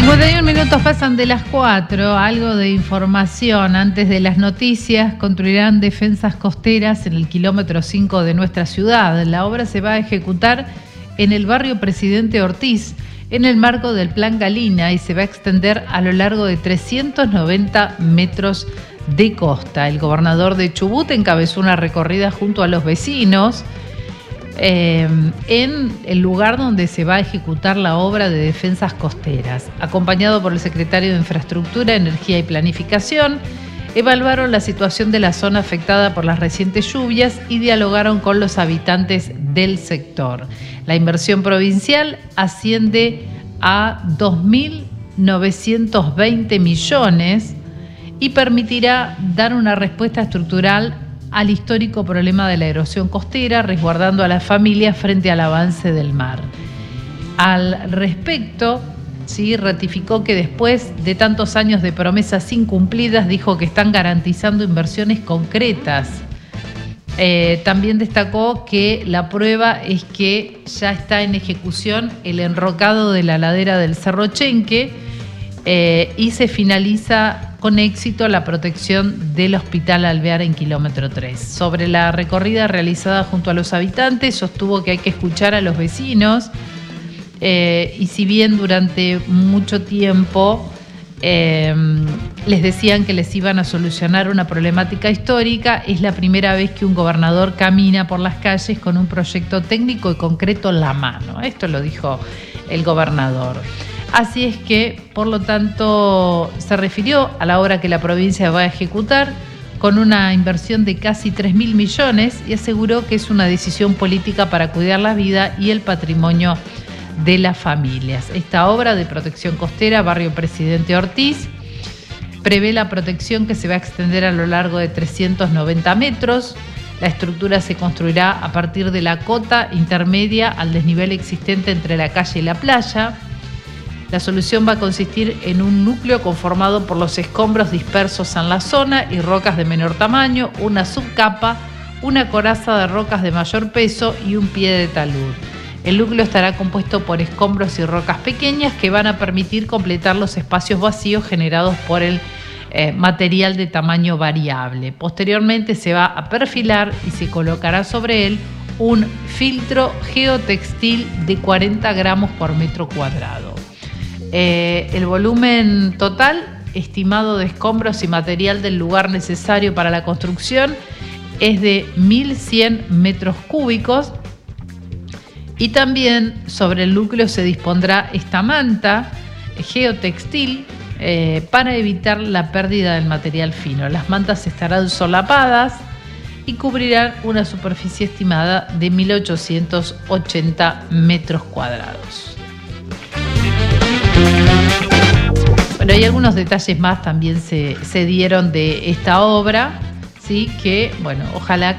51 minutos pasan de las 4, algo de información antes de las noticias. Construirán defensas costeras en el kilómetro 5 de nuestra ciudad. La obra se va a ejecutar en el barrio Presidente Ortiz, en el marco del Plan Galina, y se va a extender a lo largo de 390 metros de costa. El gobernador de Chubut encabezó una recorrida junto a los vecinos en el lugar donde se va a ejecutar la obra de defensas costeras. Acompañado por el secretario de Infraestructura, Energía y Planificación, evaluaron la situación de la zona afectada por las recientes lluvias y dialogaron con los habitantes del sector. La inversión provincial asciende a 2.920 millones y permitirá dar una respuesta estructural al histórico problema de la erosión costera, resguardando a las familias frente al avance del mar. Al respecto, sí, ratificó que después de tantos años de promesas incumplidas, dijo que están garantizando inversiones concretas. También destacó que la prueba es que ya está en ejecución el enrocado de la ladera del Cerro Chenque y se finaliza con éxito la protección del Hospital Alvear en kilómetro 3. Sobre la recorrida realizada junto a los habitantes, sostuvo que hay que escuchar a los vecinos y si bien durante mucho tiempo les decían que les iban a solucionar una problemática histórica, es la primera vez que un gobernador camina por las calles con un proyecto técnico y concreto en la mano. Esto lo dijo el gobernador. Así es que, por lo tanto, se refirió a la obra que la provincia va a ejecutar con una inversión de casi 3.000 millones y aseguró que es una decisión política para cuidar la vida y el patrimonio de las familias. Esta obra de protección costera, barrio Presidente Ortiz, prevé la protección que se va a extender a lo largo de 390 metros. La estructura se construirá a partir de la cota intermedia al desnivel existente entre la calle y la playa. La solución va a consistir en un núcleo conformado por los escombros dispersos en la zona y rocas de menor tamaño, una subcapa, una coraza de rocas de mayor peso y un pie de talud. El núcleo estará compuesto por escombros y rocas pequeñas que van a permitir completar los espacios vacíos generados por el material de tamaño variable. Posteriormente se va a perfilar y se colocará sobre él un filtro geotextil de 40 gramos por metro cuadrado. El volumen total estimado de escombros y material del lugar necesario para la construcción es de 1.100 metros cúbicos y también sobre el núcleo se dispondrá esta manta geotextil para evitar la pérdida del material fino. Las mantas estarán solapadas y cubrirán una superficie estimada de 1.880 metros cuadrados. Bueno, y algunos detalles más también se dieron de esta obra, ¿sí? Que, bueno, ojalá